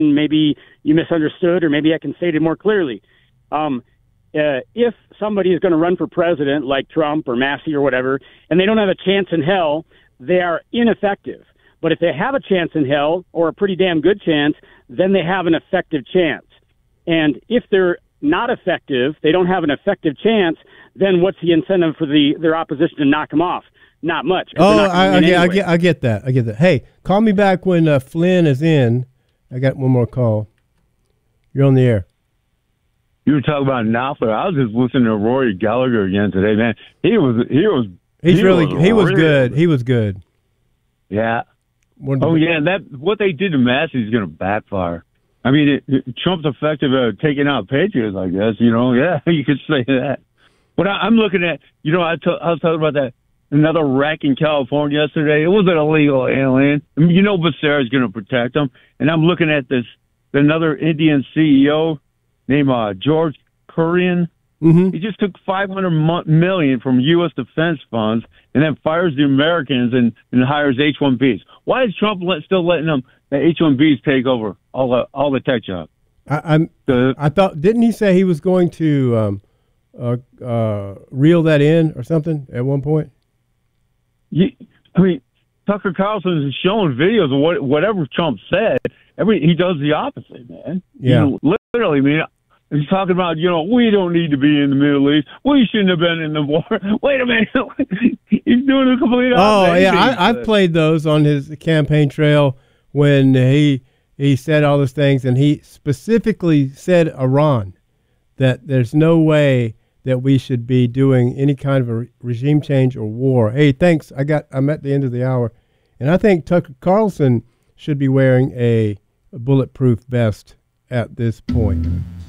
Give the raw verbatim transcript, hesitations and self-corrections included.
maybe you misunderstood, or maybe I can state it more clearly. Um, uh, if somebody is going to run for president, like Trump or Massey or whatever, and they don't have a chance in hell, they are ineffective. But if they have a chance in hell, or a pretty damn good chance, then they have an effective chance. And if they're not effective, they don't have an effective chance, then what's the incentive for the their opposition to knock them off? Not much. Oh, I, I, get, I, get, I get that. I get that. Hey, call me back when uh, Flynn is in. I got one more call. You're on the air. You were talking about Knopfler. I was just listening to Rory Gallagher again today, man. He was, he was, He's he really, was he was really, good. He was good. Yeah. One Oh, yeah. That what they did to Massey is going to backfire. I mean, it, it, Trump's effective at taking out patriots, I guess. You know, yeah, you could say that. But I, I'm looking at, you know, I, t- I was talking about that. Another wreck in California yesterday. It was an illegal alien. I mean, you know Becerra is going to protect them. And I'm looking at this, another Indian C E O named uh, George Kurian. Mm-hmm. He just took five hundred million dollars from U S defense funds and then fires the Americans and, and hires H one Bs. Why is Trump let, still letting them, the H one Bs take over all the, all the tech jobs? I, I'm, the, I thought, didn't he say he was going to um, uh, uh, reel that in or something at one point? You, I mean, Tucker Carlson is showing videos of what, whatever Trump said. Every he does the opposite, man. Yeah, you know, literally. I mean, he's talking about, you know, we don't need to be in the Middle East. We shouldn't have been in the war. Wait a minute, he's doing a complete opposite. Oh yeah, I, I've played those on his campaign trail when he he said all those things, and he specifically said Iran, that there's no way that we should be doing any kind of a re- regime change or war. Hey, thanks. I got. I'm at the end of the hour, and I think Tucker Carlson should be wearing a, a bulletproof vest at this point.